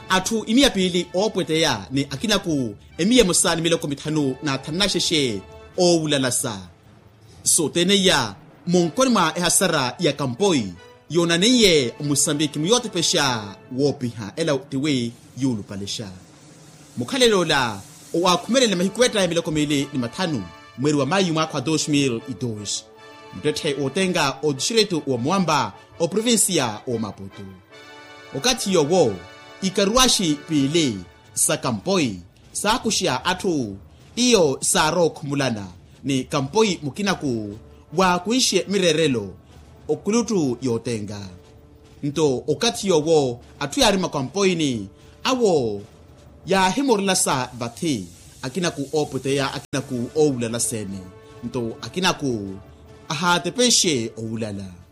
atu imia pili opweteya ni akina ku emia musani miloko mithanu na thanasheshe o ulalasa so teneya monkonma ehasara ya kampoi yona neye Mosambiki miyote pesha wopiha ela tiwe yulu palesha mukhalelo la wa kumelele mahikweta ya miloko mili ni mathanu mweri wa Mayu mwaka 2002 mtethe otenga odishiretu wa Mwamba o provincia o Maputo wakati yowo ikaruashi pili sa kampoi sa kushia atu iyo sa rock mulana ni kampoi mukinaku wa kuishe mirerelo okulutu yotenga nto wakati yowo atu yarima kampoi ni awo ya himorlasa bathi akinaku opoteya akinaku oulala sene nto akinaku ahatepeshe oulala